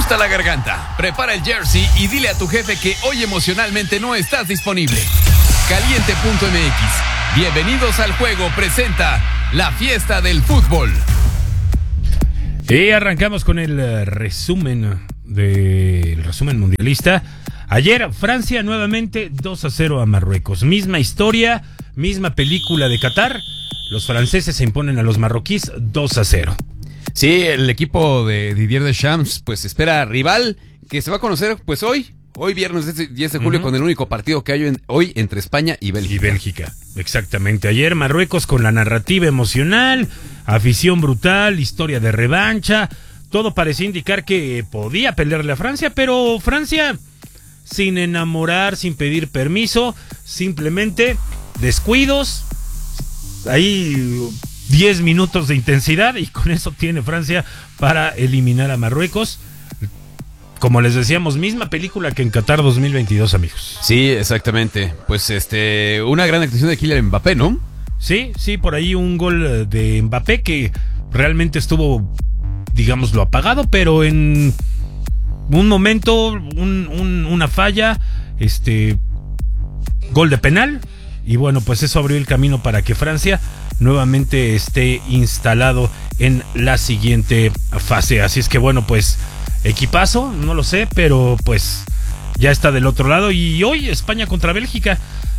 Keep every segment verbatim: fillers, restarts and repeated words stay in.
gusta la garganta? Prepara el jersey y dile a tu jefe que hoy emocionalmente no estás disponible. Caliente punto m x. Bienvenidos al juego presenta la fiesta del fútbol. Y arrancamos con el uh, resumen del resumen mundialista. Ayer Francia nuevamente dos a cero a Marruecos. Misma historia, misma película de Qatar. Los franceses se imponen a los marroquíes dos a cero. Sí, el equipo de Didier Deschamps pues espera rival que se va a conocer pues hoy, hoy viernes diez de julio, uh-huh, con el único partido que hay en, hoy entre España y Bélgica. Y Bélgica, exactamente. Ayer Marruecos con la narrativa emocional, afición brutal, historia de revancha, todo parecía indicar que podía pelearle a Francia, pero Francia sin enamorar, sin pedir permiso, simplemente descuidos, ahí diez minutos de intensidad y con eso tiene Francia para eliminar a Marruecos. Como les decíamos, misma película que en Qatar dos mil veintidós, amigos. Sí, exactamente. Pues este, una gran actuación de Kylian Mbappé, ¿no? Sí, sí, por ahí un gol de Mbappé que realmente estuvo, digámoslo, apagado, pero en un momento, un, un, una falla, este, gol de penal. Y bueno, pues eso abrió el camino para que Francia nuevamente esté instalado en la siguiente fase. Así es que bueno, pues equipazo, no lo sé, pero pues ya está del otro lado. Y hoy España contra Bélgica,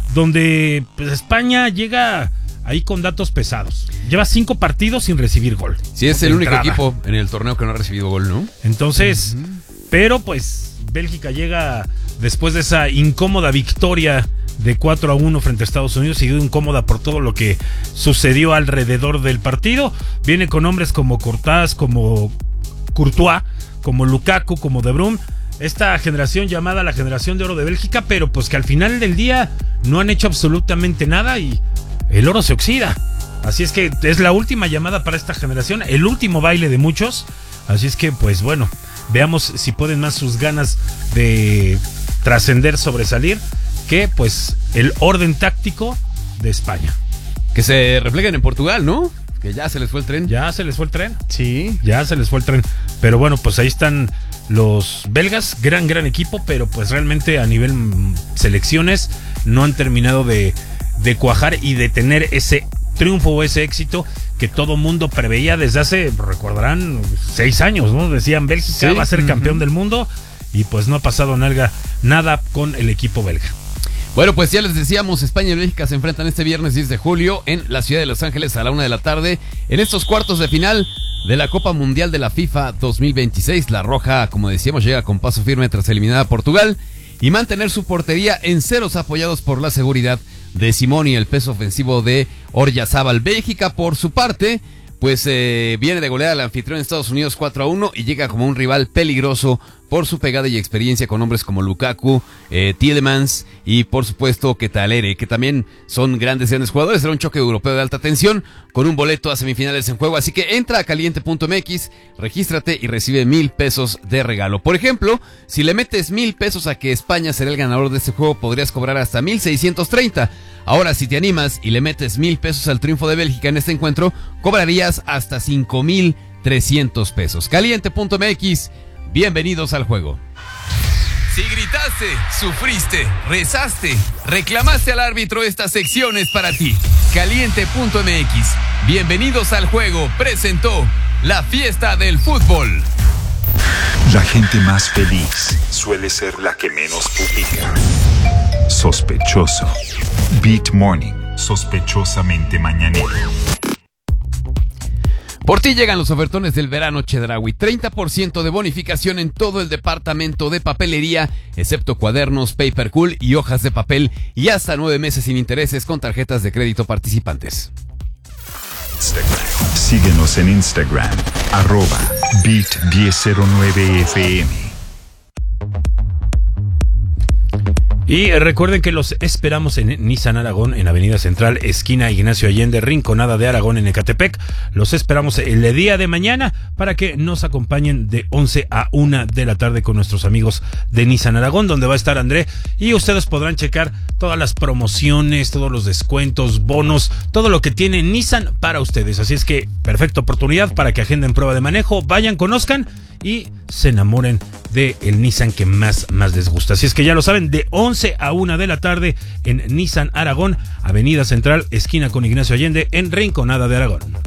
donde pues España llega ahí con datos pesados. Lleva cinco partidos sin recibir gol. Sí, es el único equipo en el torneo que no ha recibido gol, ¿no? Entonces, uh-huh. pero pues Bélgica llega después de esa incómoda victoria de cuatro a uno frente a Estados Unidos, siguió incómoda por todo lo que sucedió alrededor del partido. Viene con hombres como Courtois, como Courtois, como Lukaku, como De Bruyne. Esta generación llamada la generación de oro de Bélgica, pero pues que al final del día no han hecho absolutamente nada y el oro se oxida. Así es que es la última llamada para esta generación, el último baile de muchos. Así es que pues bueno, veamos si pueden más sus ganas de trascender, sobresalir, que pues el orden táctico de España. Que se reflejan en Portugal, ¿no? Que ya se les fue el tren. Ya se les fue el tren. Sí. Ya se les fue el tren. Pero bueno, pues ahí están los belgas, gran, gran equipo, pero pues realmente a nivel selecciones no han terminado de, de cuajar y de tener ese triunfo o ese éxito que todo mundo preveía desde hace, recordarán, seis años, ¿no? Decían Bélgica sí. va a ser campeón uh-huh. del mundo y pues no ha pasado nada, nada con el equipo belga. Bueno, pues ya les decíamos, España y Bélgica se enfrentan este viernes diez de julio en la ciudad de Los Ángeles a la una de la tarde en estos cuartos de final de la Copa Mundial de la FIFA dos mil veintiséis. La Roja, como decíamos, llega con paso firme tras eliminar a Portugal y mantener su portería en ceros, apoyados por la seguridad de Simón y el peso ofensivo de Oryazábal. Bélgica, por su parte, pues eh, viene de golear al anfitrión de Estados Unidos cuatro a uno y llega como un rival peligroso por su pegada y experiencia con hombres como Lukaku, eh, Tielemans y por supuesto Ketalere, que también son grandes, grandes jugadores. Será un choque europeo de alta tensión con un boleto a semifinales en juego, así que entra a caliente punto m x, regístrate y recibe mil pesos de regalo. Por ejemplo, si le metes mil pesos a que España será el ganador de este juego, podrías cobrar hasta mil seiscientos treinta. Ahora, si te animas y le metes mil pesos al triunfo de Bélgica en este encuentro, cobrarías hasta cinco mil trescientos pesos. caliente punto m x, bienvenidos al juego. Si gritaste, sufriste, rezaste, reclamaste al árbitro, esta sección es para ti. caliente punto m x, bienvenidos al juego, presentó la fiesta del fútbol. La gente más feliz suele ser la que menos publica. Sospechoso. Beat Morning, sospechosamente mañanero. Por ti llegan los ofertones del verano Chedraui. treinta por ciento de bonificación en todo el departamento de papelería, excepto cuadernos, paper cool y hojas de papel, y hasta nueve meses sin intereses con tarjetas de crédito participantes. Síguenos en Instagram, arroba beat diez cero nueve F M. Y recuerden que los esperamos en Nissan Aragón, en Avenida Central, esquina Ignacio Allende, Rinconada de Aragón, en Ecatepec. Los esperamos el día de mañana para que nos acompañen de once a una de la tarde con nuestros amigos de Nissan Aragón, donde va a estar André, y ustedes podrán checar todas las promociones, todos los descuentos, bonos, todo lo que tiene Nissan para ustedes. Así es que perfecta oportunidad para que agenden prueba de manejo, vayan, conozcan y se enamoren de el Nissan que más, más les gusta. Así es que ya lo saben, de once a una de la tarde en Nissan Aragón, Avenida Central, esquina con Ignacio Allende, en Rinconada de Aragón.